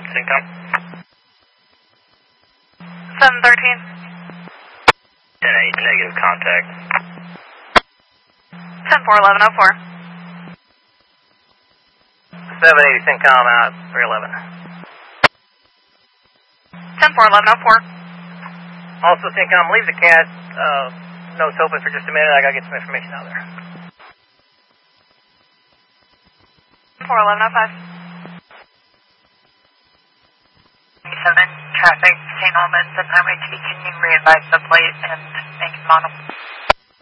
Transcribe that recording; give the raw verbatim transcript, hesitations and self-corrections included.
Syncom. seven thirteen. ten eight, negative contact. ten four, eleven oh four. seven eighty, Syncom out, three eleven. ten four, eleven oh four. Also, Syncom, leave the cat uh, notes open for just a minute. I gotta get some information out there. ten four, eleven oh five. seven, traffic, Saint Albans and Highway two, can you re-advise the plate and make model?